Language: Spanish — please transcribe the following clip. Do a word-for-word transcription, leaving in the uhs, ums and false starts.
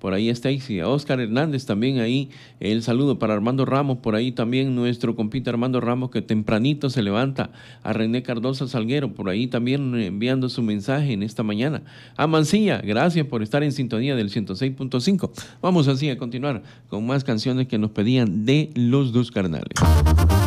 por ahí Stacy, a Oscar Hernández también ahí, el saludo para Armando Ramos, por ahí también nuestro compita Armando Ramos que tempranito se levanta, a René Cardosa Salguero, por ahí también enviando su mensaje en esta mañana, a Mancilla, gracias por estar en sintonía del ciento seis punto cinco. Vamos así a continuar con más canciones que nos pedían de los dos carnales.